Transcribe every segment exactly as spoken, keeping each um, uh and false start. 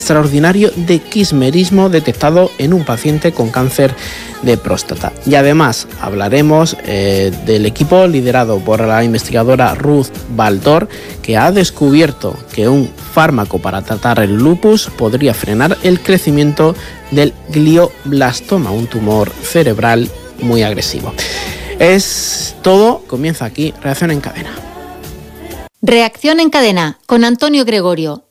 extraordinario de quimerismo detectado en un paciente con cáncer de próstata. Y además hablaremos eh, del equipo liderado por la investigadora Ruth Baldor, que ha descubierto que un fármaco para tratar el lupus podría frenar el crecimiento del glioblastoma, un tumor cerebral muy agresivo. Es todo, comienza aquí Reacción en Cadena. Reacción en Cadena con Antonio Gregorio.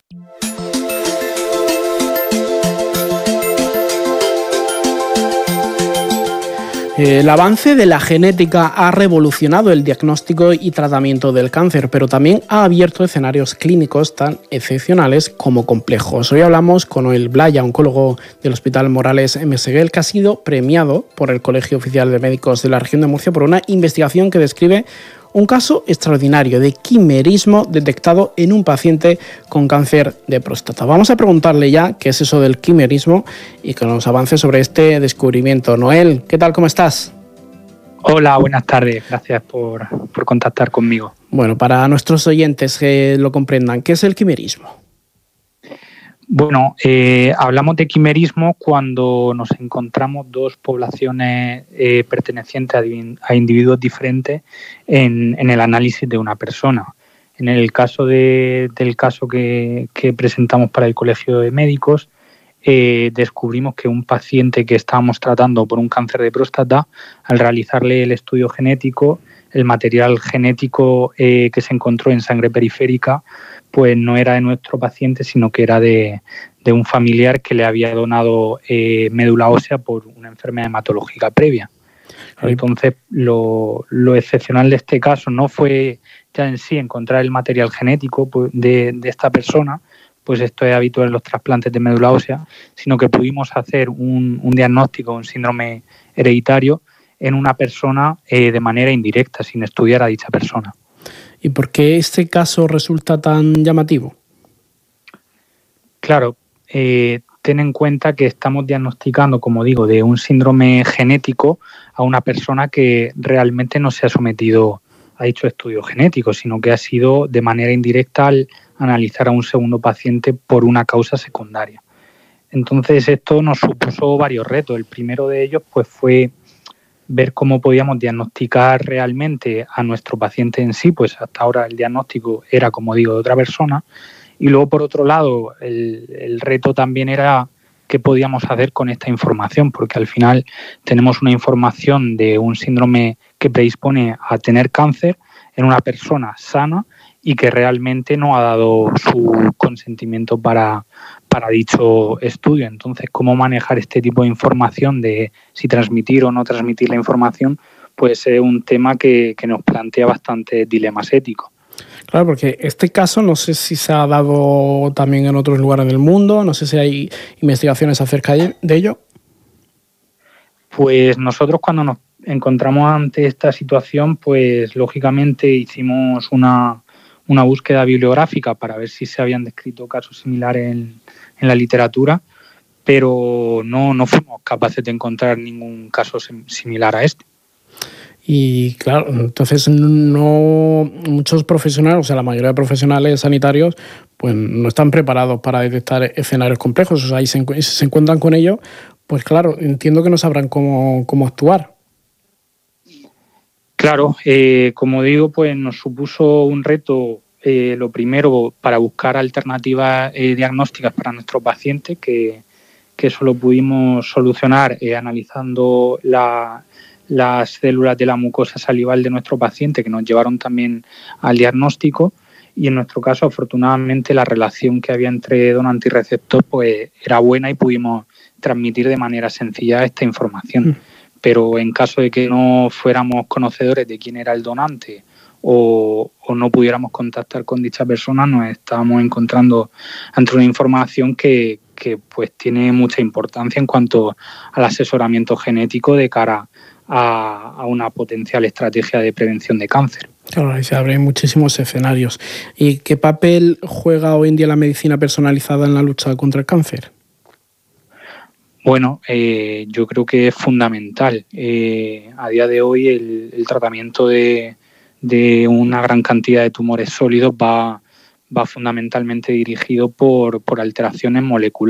El avance de la genética ha revolucionado el diagnóstico y tratamiento del cáncer, pero también ha abierto escenarios clínicos tan excepcionales como complejos. Hoy hablamos con Noel Blaya, oncólogo del Hospital Morales Meseguer, que ha sido premiado por el Colegio Oficial de Médicos de la Región de Murcia por una investigación que describe un caso extraordinario de quimerismo detectado en un paciente con cáncer de próstata. Vamos a preguntarle ya qué es eso del quimerismo y que nos avance sobre este descubrimiento. Noel, ¿qué tal? ¿Cómo estás? Hola, buenas tardes. Gracias por, por contactar conmigo. Bueno, para nuestros oyentes que lo comprendan, ¿qué es el quimerismo? Bueno, eh, hablamos de quimerismo cuando nos encontramos dos poblaciones eh, pertenecientes a, a individuos diferentes en, en el análisis de una persona. En el caso de, del caso que, que presentamos para el Colegio de Médicos, eh, descubrimos que un paciente que estábamos tratando por un cáncer de próstata, al realizarle el estudio genético, el material genético eh, que se encontró en sangre periférica, pues no era de nuestro paciente, sino que era de, de un familiar que le había donado eh, médula ósea por una enfermedad hematológica previa. Entonces, lo, lo excepcional de este caso no fue ya en sí encontrar el material genético de, de esta persona, pues esto es habitual en los trasplantes de médula ósea, sino que pudimos hacer un, un diagnóstico, un síndrome hereditario en una persona eh, de manera indirecta, sin estudiar a dicha persona. ¿Y por qué este caso resulta tan llamativo? Claro, eh, ten en cuenta que estamos diagnosticando, como digo, de un síndrome genético a una persona que realmente no se ha sometido a dicho estudio genético, sino que ha sido de manera indirecta al analizar a un segundo paciente por una causa secundaria. Entonces, esto nos supuso varios retos. El primero de ellos pues, fue ver cómo podíamos diagnosticar realmente a nuestro paciente en sí, pues hasta ahora el diagnóstico era, como digo, de otra persona. Y luego, por otro lado, el, el reto también era qué podíamos hacer con esta información, porque al final tenemos una información de un síndrome que predispone a tener cáncer en una persona sana y que realmente no ha dado su consentimiento para, para dicho estudio. Entonces, cómo manejar este tipo de información, de si transmitir o no transmitir la información, pues es un tema que, que nos plantea bastantes dilemas éticos. Claro, porque este caso no sé si se ha dado también en otros lugares del mundo, no sé si hay investigaciones acerca de ello. Pues nosotros cuando nos encontramos ante esta situación, pues lógicamente hicimos una, una búsqueda bibliográfica para ver si se habían descrito casos similares en, en la literatura, pero no, no fuimos capaces de encontrar ningún caso similar a este. Y claro, entonces no muchos profesionales, o sea, la mayoría de profesionales sanitarios, pues no están preparados para detectar escenarios complejos. O sea, y se, si se encuentran con ello, pues claro, entiendo que no sabrán cómo, cómo actuar. Claro, eh, como digo, pues nos supuso un reto, eh, lo primero, para buscar alternativas eh, diagnósticas para nuestro paciente, que, que eso lo pudimos solucionar eh, analizando la... las células de la mucosa salival de nuestro paciente, que nos llevaron también al diagnóstico, y en nuestro caso, afortunadamente, la relación que había entre donante y receptor pues, era buena y pudimos transmitir de manera sencilla esta información. Mm. Pero en caso de que no fuéramos conocedores de quién era el donante o, o no pudiéramos contactar con dicha persona, nos estábamos encontrando ante una información que, que pues, tiene mucha importancia en cuanto al asesoramiento genético de cara a, a una potencial estrategia de prevención de cáncer. Claro, ahí se abren muchísimos escenarios. ¿Y qué papel juega hoy en día la medicina personalizada en la lucha contra el cáncer? Bueno, eh, yo creo que es fundamental. Eh, a día de hoy el, el tratamiento de, de una gran cantidad de tumores sólidos va, va fundamentalmente dirigido por, por alteraciones moleculares.